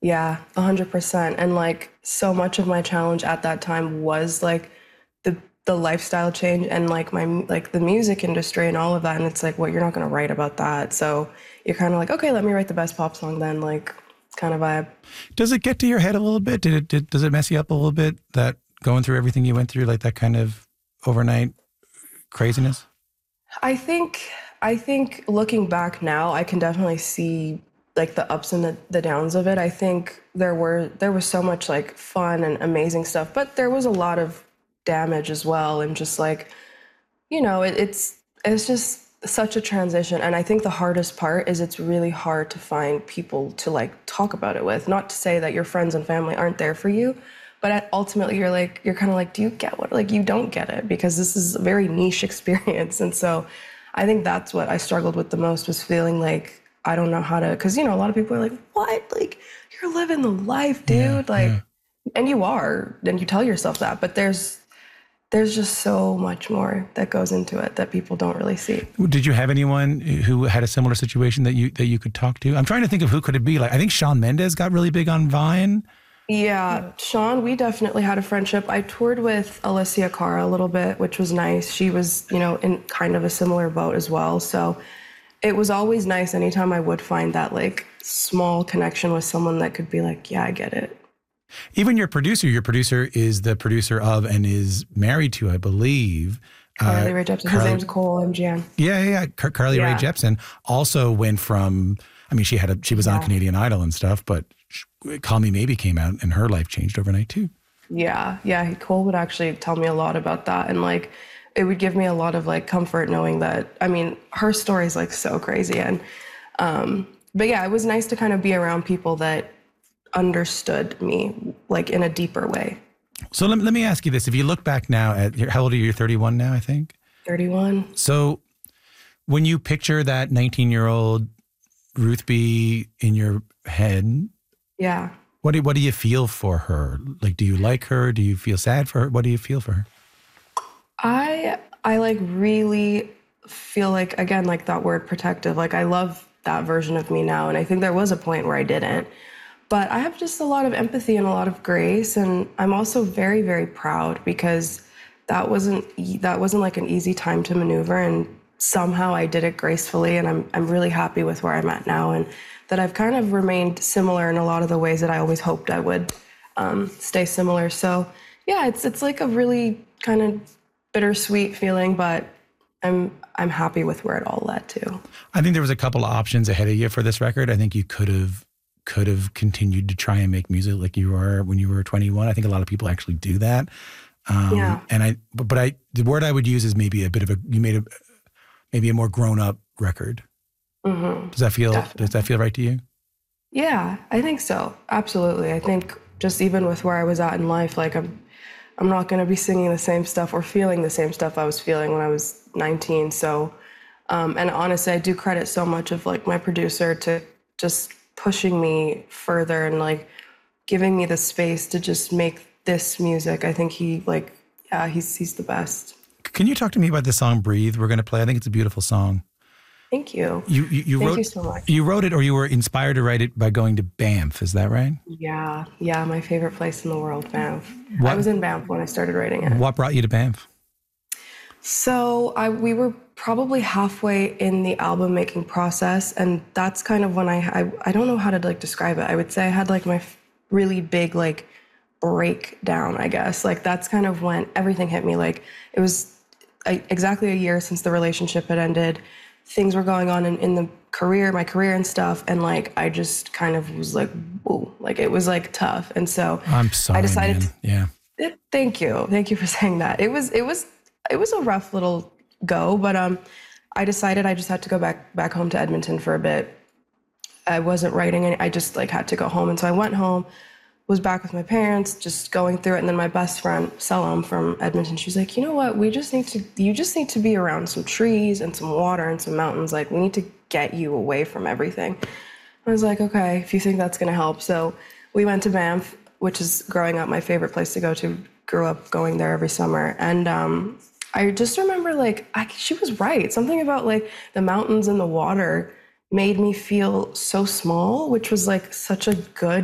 Yeah, 100%. And like so much of my challenge at that time was like the the lifestyle change and like my like the music industry and all of that. And it's like, well, you're not gonna write about that. So you're kind of like, okay, let me write the best pop song then, like kind of vibe. Does it get to your head a little bit? Does it mess you up a little bit, that going through everything you went through, like that kind of overnight craziness? I think I think looking back now, I can definitely see like the ups and the downs of it. I think there was so much like fun and amazing stuff, but there was a lot of damage as well, and just like it's just such a transition. And I think the hardest part is it's really hard to find people to like talk about it with. Not to say that your friends and family aren't there for you, but ultimately you're kind of like, do you get what, like, you don't get it because this is a very niche experience. And so I think that's what I struggled with the most, was feeling like I don't know how to, because a lot of people are like, what, like you're living the life, dude, like, and you are, and you tell yourself that, but there's just so much more that goes into it that people don't really see. Did you have anyone who had a similar situation that you could talk to? I'm trying to think of who could it be. Like, I think Shawn Mendes got really big on Vine. Yeah, Sean, we definitely had a friendship. I toured with Alicia Cara a little bit, which was nice. She was, in kind of a similar boat as well. So it was always nice anytime I would find that like small connection with someone that could be like, yeah, I get it. Even your producer is the producer of and is married to, I believe, Carly Rae Jepsen. His name's Cole MGM. Yeah. Carly Rae Jepsen also went from, I mean, she was on Canadian Idol and stuff, but Call Me Maybe came out and her life changed overnight too. Yeah. Cole would actually tell me a lot about that. And like, it would give me a lot of like comfort knowing that, I mean, her story is like so crazy. And, but yeah, it was nice to kind of be around people that understood me like in a deeper way. So let me ask you this. If you look back now at, how old are you? You're 31 now, I think? 31. So when you picture that 19-year-old Ruth B in your head, yeah, what do you feel for her? Like, do you like her? Do you feel sad for her? What do you feel for her? I like really feel like, again, like that word protective. Like I love that version of me now. And I think there was a point where I didn't. But I have just a lot of empathy and a lot of grace. And I'm also very, very proud because that wasn't like an easy time to maneuver. And somehow I did it gracefully. And I'm really happy with where I'm at now. And that I've kind of remained similar in a lot of the ways that I always hoped I would stay similar. So yeah, it's like a really kind of bittersweet feeling, but I'm happy with where it all led to. I think there was a couple of options ahead of you for this record. I think you could have continued to try and make music like you were when you were 21. I think a lot of people actually do that. And the word I would use is maybe you made maybe a more grown up record. Mm-hmm. Does that feel right to you? Yeah, I think so. Absolutely. I think just even with where I was at in life, like I'm not going to be singing the same stuff or feeling the same stuff I was feeling when I was 19. So, and honestly, I do credit so much of like my producer to just pushing me further and like giving me the space to just make this music. I think he's the best. Can you talk to me about the song Breathe we're going to play? I think it's a beautiful song. Thank you. Thank you so much. You wrote it, or you were inspired to write it by going to Banff. Is that right? Yeah. My favorite place in the world, Banff. I was in Banff when I started writing it. What brought you to Banff? So we were probably halfway in the album making process, and that's kind of when I don't know how to like describe it. I would say I had like my really big like breakdown, I guess. Like that's kind of when everything hit me. Like it was exactly a year since the relationship had ended. Things were going on in the my career and stuff. And like, I just kind of was like, whoa, like it was like tough. And so I'm sorry, I decided, thank you. Thank you for saying that. It was a rough little go, but I decided I just had to go back home to Edmonton for a bit. I wasn't writing any, I just like had to go home. And so I went home, was back with my parents, just going through it. And then my best friend, Selam from Edmonton, she's like, you know what? You just need to be around some trees and some water and some mountains. Like we need to get you away from everything. I was like, okay, if you think that's going to help. So we went to Banff, which is growing up my favorite place to go to. Grew up going there every summer. And I just remember like, she was right. Something about like the mountains and the water made me feel so small, which was like such a good